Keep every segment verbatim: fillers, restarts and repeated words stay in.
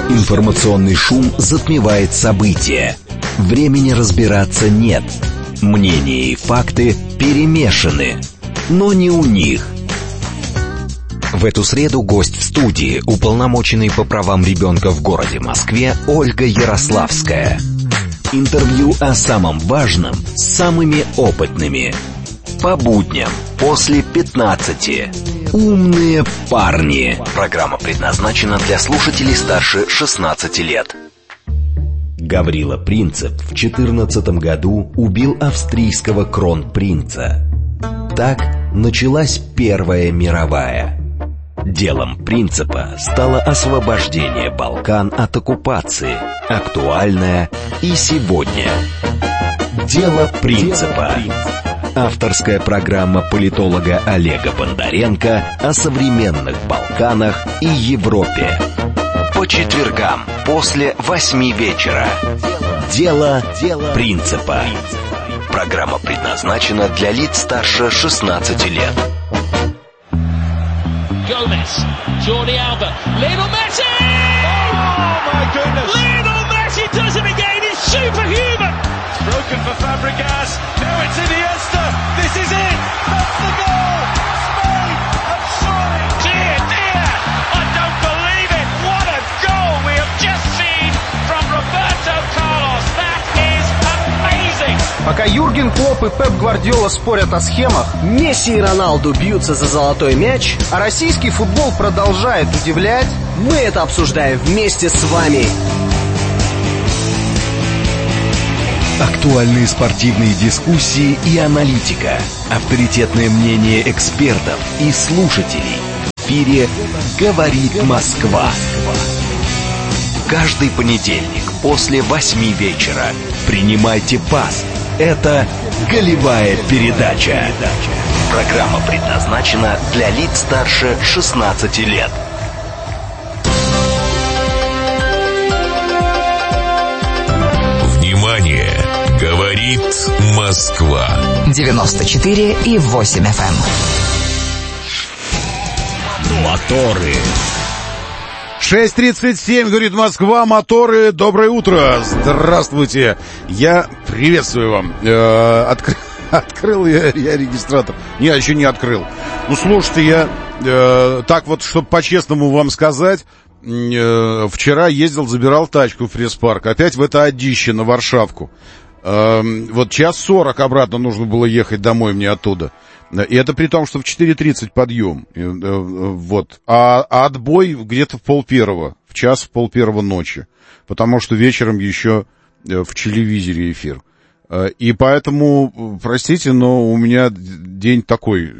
Информационный шум затмевает события. Времени разбираться нет. Мнения и факты перемешаны, но не у них. В эту среду гость в студии, уполномоченный по правам ребенка в городе Москве Ольга Ярославская. Интервью о самом важном с самыми опытными. По будням после пятнадцати. Умные парни. Программа предназначена для слушателей старше шестнадцати лет. Гаврила Принцип в четырнадцатом году убил австрийского кронпринца. Так началась Первая мировая. Делом Принципа стало освобождение Балкан от оккупации, актуальное и сегодня. Дело Принципа. Авторская программа политолога Олега Бондаренко о современных Балканах и Европе. По четвергам после восьми вечера. Дело Принципа. Программа предназначена для лиц старше шестнадцати лет. Gomez, Jordi Alba, Lionel Messi! Oh my goodness! Lionel Messi does it again, he's superhuman! It's broken for Fabregas, now it's Iniesta, this is it! That's the goal! Spain have soared! Dear, dear! I don't believe it! What a goal we have just seen from Roberto Carlos! That is amazing! Пока Юрген Клопп и Пеп Гвардиола спорят о схемах, Месси и Роналду бьются за золотой мяч, а российский футбол продолжает удивлять, мы это обсуждаем вместе с вами. Актуальные спортивные дискуссии и аналитика. Авторитетное мнение экспертов и слушателей. В эфире «Говорит Москва». Каждый понедельник после восьми вечера. Принимайте пас. Это «Голевая передача». Программа предназначена для лиц старше шестнадцати лет. Внимание! Говорит Москва. девяносто четыре и восемь эф эм. Моторы. шесть тридцать семь, говорит Москва, моторы, доброе утро, здравствуйте, я приветствую вам, э, откры... открыл я, я регистратор, не, еще не открыл, ну слушайте, я э, так вот, чтобы по-честному вам сказать, э, вчера ездил, забирал тачку в пресс-парк, опять в это одище на Варшавку, э, вот час сорок обратно нужно было ехать домой мне оттуда. И это при том, что в четыре тридцать подъем, вот, а, а отбой где-то в полпервого, в час в полпервого ночи, потому что вечером еще в телевизоре эфир. И поэтому, простите, но у меня день такой,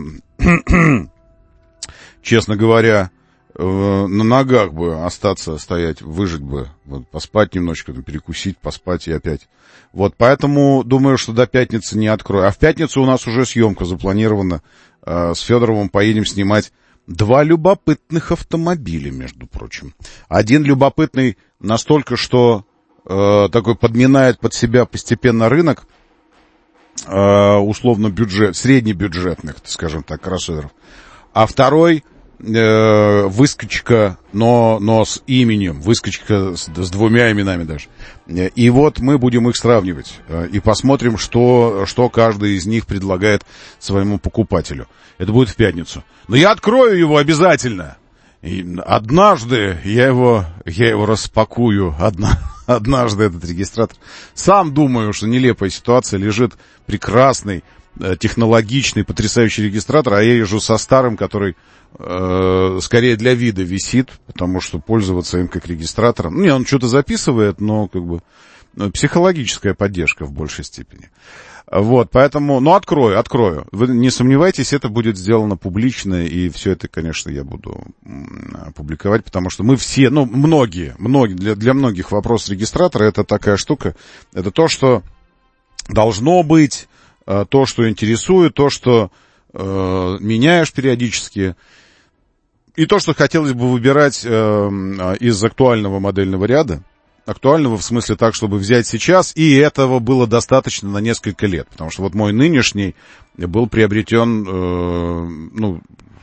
честно говоря, на ногах бы остаться, стоять, выжить бы, вот, поспать немножечко, перекусить, поспать и опять. Вот, поэтому думаю, что до пятницы не открою. А в пятницу у нас уже съемка запланирована. Э, с Федоровым поедем снимать два любопытных автомобиля, между прочим. Один любопытный настолько, что э, такой подминает под себя постепенно рынок э, условно бюджет, среднебюджетных, скажем так, кроссоверов. А второй э, выскочка, но, но с именем, выскочка с, с двумя именами даже. И вот мы будем их сравнивать э, и посмотрим, что, что каждый из них предлагает своему покупателю. Это будет в пятницу. Но я открою его обязательно. И однажды я его, я его распакую, одна, однажды этот регистратор. Сам думаю, что нелепая ситуация, лежит прекрасный, технологичный, потрясающий регистратор, а я езжу со старым, который э, скорее для вида висит, потому что пользоваться им как регистратором, ну, не, он что-то записывает, но как бы психологическая поддержка в большей степени. Вот, поэтому, ну, открою, открою. Вы не сомневайтесь, это будет сделано публично, и все это, конечно, я буду публиковать, потому что мы все, ну, многие, многие, для, для многих вопрос регистратора это такая штука, это то, что должно быть, то, что интересует, то, что э, меняешь периодически, и то, что хотелось бы выбирать э, из актуального модельного ряда. Актуального в смысле так, чтобы взять сейчас, и этого было достаточно на несколько лет. Потому что вот мой нынешний был приобретен, э, ну,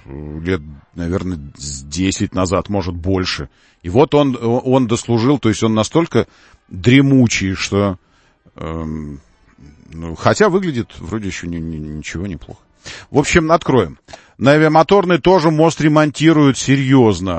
лет, наверное, с десять назад, может, больше. И вот он, он дослужил, то есть он настолько дремучий, что... Эм, ну, хотя выглядит вроде еще ни, ни, ничего неплохо. В общем, откроем. На авиамоторной тоже мост ремонтируют серьезно.